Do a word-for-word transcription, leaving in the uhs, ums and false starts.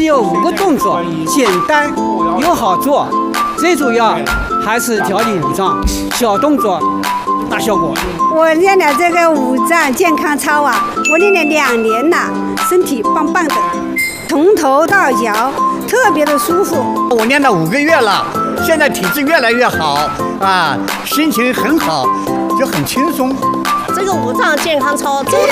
只有五个动作，简单又好做，最主要还是调理五脏，小动作大效果。 我练的这个五脏健康操啊，我练了两年了，身体棒棒的，从头到脚特别的舒服。 我练了五个月了，现在体质越来越好啊，心情很好，就很轻松。 这个五脏健康操真